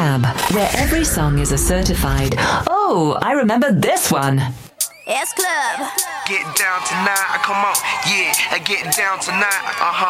Gab, where every song is a certified, oh, I remember this one. S Club. Get down tonight, come on, yeah, get down tonight,